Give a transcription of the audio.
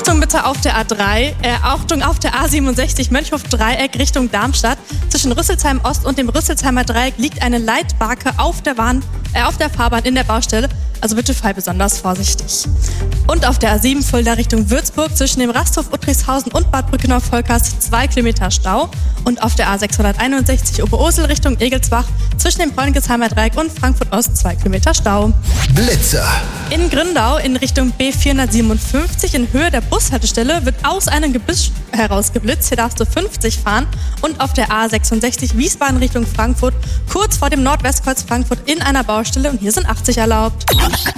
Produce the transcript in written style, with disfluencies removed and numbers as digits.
Achtung bitte auf der A3, Achtung auf der A67 Mönchhof-Dreieck Richtung Darmstadt. Zwischen Rüsselsheim Ost und dem Rüsselsheimer Dreieck liegt eine Leitbarke auf der Fahrbahn in der Baustelle. Also bitte fahr besonders vorsichtig. Und auf der A7 Fulda Richtung Würzburg zwischen dem Rasthof Uttrichshausen und Bad Brückenau-Volkast 2 Kilometer Stau. Und auf der A661 Oberursel Richtung Egelsbach zwischen dem Bräunikesheimer Dreieck und Frankfurt Ost 2 Kilometer Stau. Blitzer. In Grindau in Richtung B457 in Höhe der Bushaltestelle wird aus einem Gebüsch herausgeblitzt. Hier darfst du 50 fahren. Und auf der A66 Wiesbaden Richtung Frankfurt kurz vor dem Nordwestkreuz Frankfurt in einer Baustelle und hier sind 80 erlaubt.